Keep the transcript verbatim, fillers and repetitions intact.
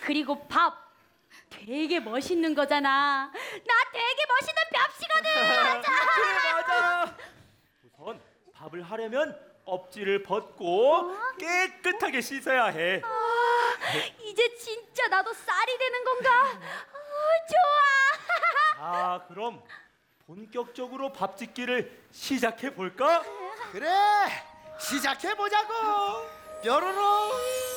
그리고 밥 되게 멋있는 거잖아. 나 되게 멋있는 벽시거든. 맞아. 그래 맞아. 우선 밥을 하려면 껍질을 벗고 어? 깨끗하게 씻어야 해. 아, 이제 진짜 나도 쌀이 되는 건가? 아, 좋아. 아 그럼 본격적으로 밥 짓기를 시작해 볼까? 그래, 시작해 보자고. 뾰로롱.